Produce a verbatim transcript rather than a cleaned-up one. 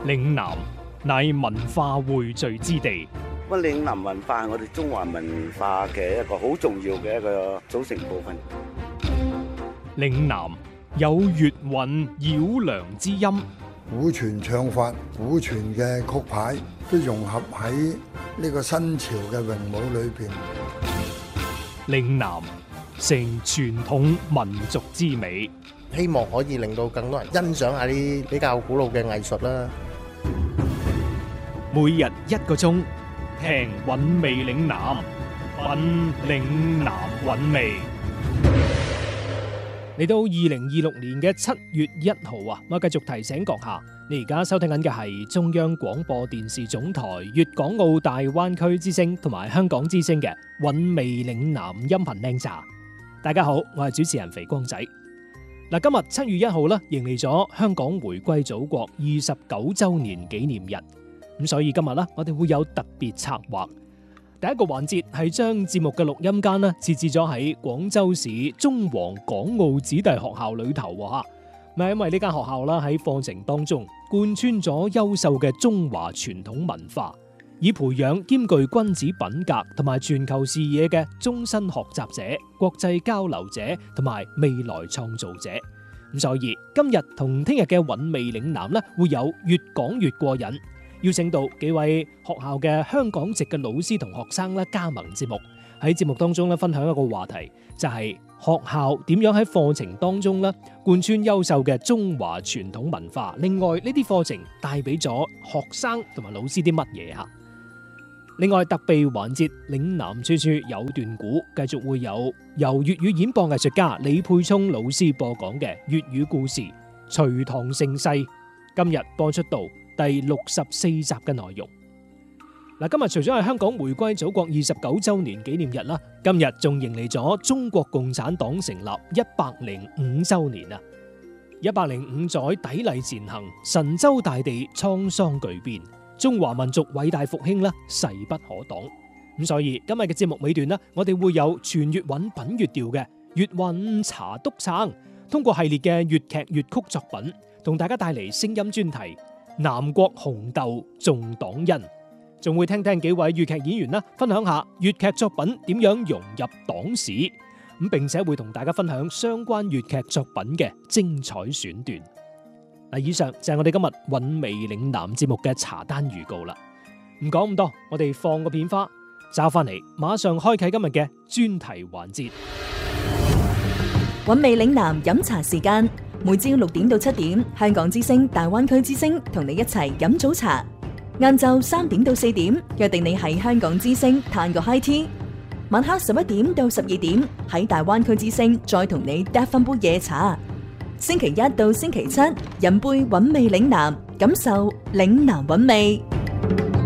嶺南乃文化匯聚之地。 咁嶺南文化係我哋中華文化嘅一個好重要嘅一個組成部分。 嶺南有粵韻繞梁之音， 古傳唱法、古傳嘅曲牌都融合喺呢個新潮嘅詠舞裏邊。 嶺南成傳統民族之美， 希望可以令到更多人欣賞下啲比較古老嘅藝術啦。 每日一個鐘，聽韻味嶺南，品嶺南韻味。嚟到二零二六年嘅七月一號啊，我繼續提醒閣下，你而家收聽緊嘅係中央廣播電視總台粵港澳大灣區之聲同埋香港之聲嘅韻味嶺南音頻靚茶。大家好，我係主持人肥光仔。嗱，今日七月一號啦，迎嚟咗香港回歸祖國二十九週年紀念日，咁所以今日咧，我哋會有特別策劃。第一個環節係將節目嘅錄音間咧設置咗喺廣州市中皇港澳子弟學校裏頭喎。咁因為呢間學校啦喺課程當中貫穿咗優秀嘅中華傳統文化，以培養兼具君子品格同埋全球視野嘅終身學習者、國際交流者同埋未來創造者。咁所以今日同聽日嘅韻味嶺南咧會有越講越過癮。邀請到幾位學校嘅香港籍嘅老師同學生咧加盟節目，喺節目當中咧分享一個話題，就係學校點樣喺課程當中咧貫穿優秀嘅中華傳統文化。另外呢啲課程帶俾咗學生同埋老師啲乜嘢啊？另外特備環節嶺南處處有段古，繼續會有由粵語演播藝術家李沛聰老師播講嘅粵語故事《隋唐盛世》，今日播出到第六十四集嘅內容。嗱，今日除咗係香港回歸祖國二十九週年紀念日啦，今日仲迎嚟咗中國共產黨成立一百零五週年啊！一百零五載砥礪前行，神州大地滄桑巨變，中華民族偉大復興啦勢不可擋。咁所以今日嘅節目尾段呢，我哋會有全粵韻品粵調嘅粵韻茶篤撐，通過系列嘅粵劇粵曲作品，同大家帶嚟聲音專題。南國紅豆重黨恩，仲會聽聽幾位粵劇演員啦，分享下粵劇作品點樣融入黨史，咁並且會同大家分享相關粵劇作品嘅精彩選段。嗱，以上就係我哋今日韻味嶺南節目嘅茶單預告啦。唔講咁多，我哋放個片花，找翻嚟，馬上開啟今日嘅專題環節。 韻味嶺南飲茶時間。每朝六點到七點，香港之聲、大灣區之聲同你一齊飲早茶。晏晝三點到四點，約定你喺香港之聲嘆個 high tea。晚黑十一點到十二點，喺大灣區之聲再同你嗒翻杯夜茶。星期一到星期七，飲杯韻味嶺南，感受嶺南韻味。